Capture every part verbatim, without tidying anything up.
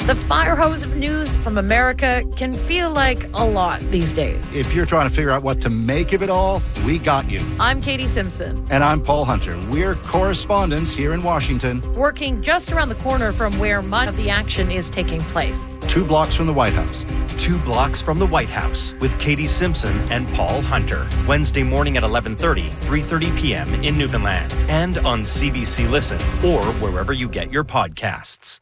The fire hose of news from America can feel like a lot these days. If you're trying to figure out what to make of it all, we got you. I'm Katie Simpson. And I'm Paul Hunter. We're correspondents here in Washington. Working just around the corner from where much of the action is taking place. Two blocks from the White House. Two blocks from the White House with Katie Simpson and Paul Hunter. Wednesday morning at eleven thirty, three thirty p.m. in Newfoundland. And on C B C Listen or wherever you get your podcasts.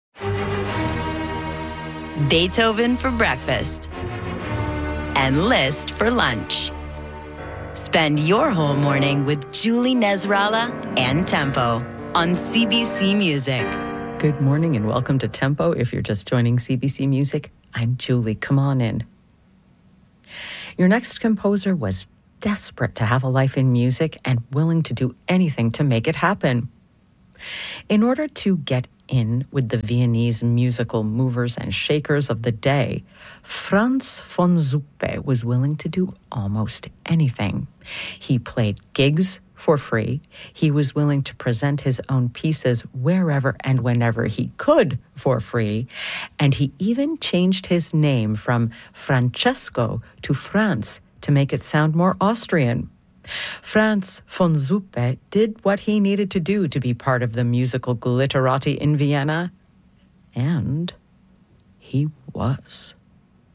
Beethoven for breakfast and Liszt for lunch. Spend your whole morning with Julie Nesralla and Tempo on C B C Music. Good morning and welcome to Tempo. If you're just joining C B C Music, I'm Julie. Come on in. Your next composer was desperate to have a life in music and willing to do anything to make it happen. In order to get in with the Viennese musical movers and shakers of the day, Franz von Zuppe was willing to do almost anything. He played gigs for free. He was willing to present his own pieces wherever and whenever he could for free. And he even changed his name from Francesco to Franz to make it sound more Austrian. Franz von Zuppe did what he needed to do to be part of the musical glitterati in Vienna, and he was.